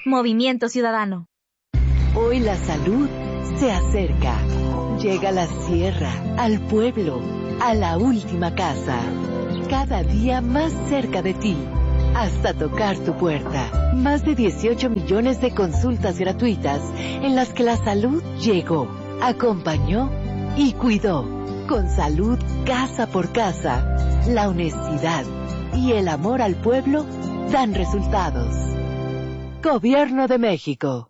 Movimiento Ciudadano. Hoy la salud se acerca. Llega a la sierra, al pueblo, a la última casa. Cada día más cerca de ti, hasta tocar tu puerta. Más de 18 millones de consultas gratuitas en las que la salud llegó, acompañó y cuidó. Con salud casa por casa, la honestidad y el amor al pueblo dan resultados. Gobierno de México.